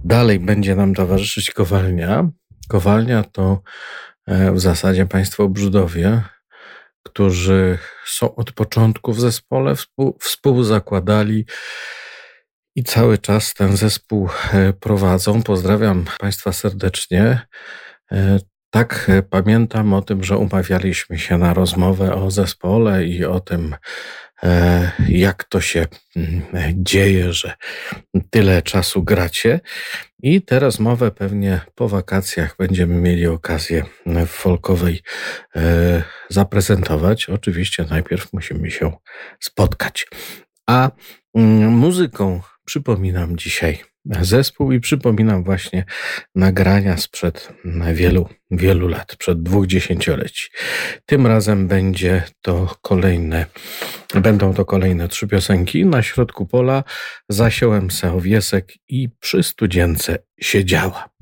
Dalej będzie nam towarzyszyć Kowalnia. Kowalnia to w zasadzie państwo Brzudowie, którzy są od początku w zespole, współzakładali i cały czas ten zespół prowadzą. Pozdrawiam państwa serdecznie. Tak, pamiętam o tym, że umawialiśmy się na rozmowę o zespole i o tym, jak to się dzieje, że tyle czasu gracie. I tę rozmowę pewnie po wakacjach będziemy mieli okazję w Folkowej zaprezentować. Oczywiście najpierw musimy się spotkać. A muzyką przypominam dzisiaj zespół i przypominam właśnie nagrania sprzed wielu lat, przed 2 dziesięcioleci. Tym razem będą to kolejne 3 piosenki. Na środku pola zasiąłem se owiesek i przy studzience siedziała.